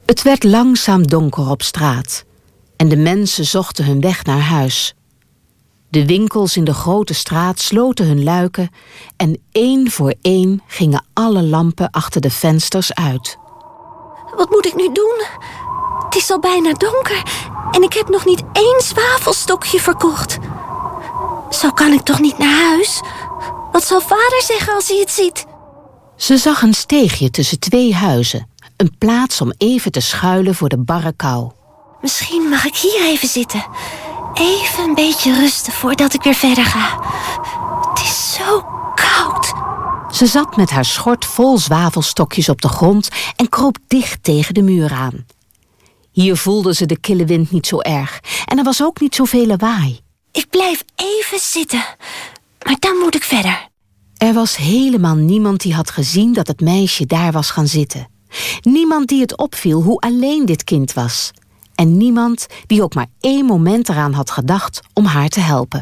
Het werd langzaam donker op straat en de mensen zochten hun weg naar huis. De winkels in de grote straat sloten hun luiken en één voor één gingen alle lampen achter de vensters uit. Wat moet ik nu doen? Het is al bijna donker en ik heb nog niet 1 zwavelstokje verkocht. Zo kan ik toch niet naar huis? Wat zal vader zeggen als hij het ziet? Ze zag een steegje tussen 2 huizen. Een plaats om even te schuilen voor de barre kou. Misschien mag ik hier even zitten. Even een beetje rusten voordat ik weer verder ga. Het is zo koud. Ze zat met haar schort vol zwavelstokjes op de grond en kroop dicht tegen de muur aan. Hier voelde ze de kille wind niet zo erg en er was ook niet zoveel lawaai. Ik blijf even zitten, maar dan moet ik verder. Er was helemaal niemand die had gezien dat het meisje daar was gaan zitten. Niemand die het opviel hoe alleen dit kind was. En niemand die ook maar 1 moment eraan had gedacht om haar te helpen.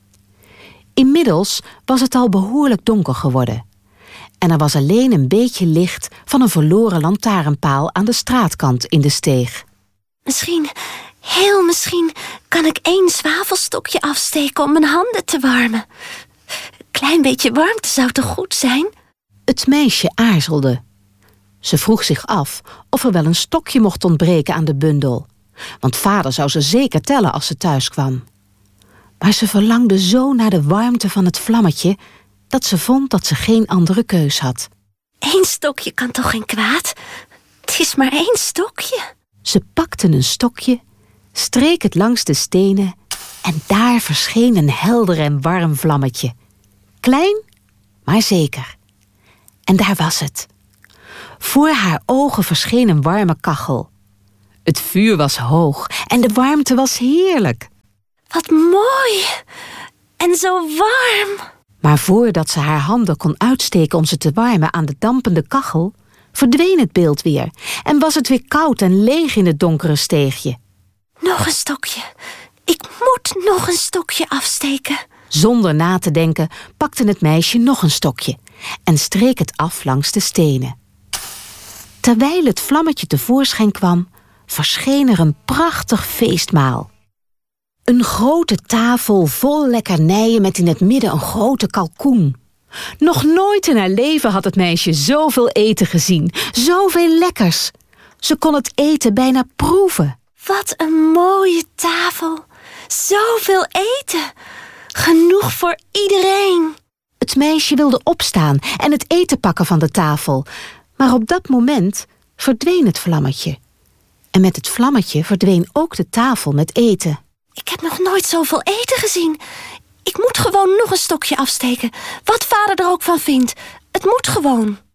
Inmiddels was het al behoorlijk donker geworden. En er was alleen een beetje licht van een verloren lantaarnpaal aan de straatkant in de steeg. Misschien, heel misschien, kan ik 1 zwavelstokje afsteken om mijn handen te warmen. Een klein beetje warmte zou toch goed zijn? Het meisje aarzelde. Ze vroeg zich af of er wel een stokje mocht ontbreken aan de bundel. Want vader zou ze zeker tellen als ze thuis kwam. Maar ze verlangde zo naar de warmte van het vlammetje dat ze vond dat ze geen andere keus had. 1 stokje kan toch geen kwaad? Het is maar 1 stokje. Ze pakte een stokje, streek het langs de stenen en daar verscheen een helder en warm vlammetje. Klein, maar zeker. En daar was het. Voor haar ogen verscheen een warme kachel. Het vuur was hoog en de warmte was heerlijk. Wat mooi en zo warm. Maar voordat ze haar handen kon uitsteken om ze te warmen aan de dampende kachel, verdween het beeld weer en was het weer koud en leeg in het donkere steegje. Nog een stokje. Ik moet nog een stokje afsteken. Zonder na te denken pakte het meisje nog een stokje en streek het af langs de stenen. Terwijl het vlammetje tevoorschijn kwam, verscheen er een prachtig feestmaal. Een grote tafel vol lekkernijen met in het midden een grote kalkoen. Nog nooit in haar leven had het meisje zoveel eten gezien, zoveel lekkers. Ze kon het eten bijna proeven. Wat een mooie tafel. Zoveel eten. Genoeg voor iedereen. Het meisje wilde opstaan en het eten pakken van de tafel. Maar op dat moment verdween het vlammetje. En met het vlammetje verdween ook de tafel met eten. Ik heb nog nooit zoveel eten gezien. Ik moet gewoon nog een stokje afsteken. Wat vader er ook van vindt. Het moet gewoon.